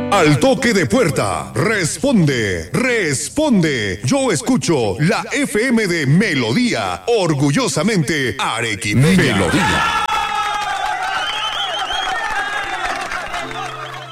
Al toque de puerta, responde, responde. Yo escucho la FM de Melodía, orgullosamente arequipeña. Melodía.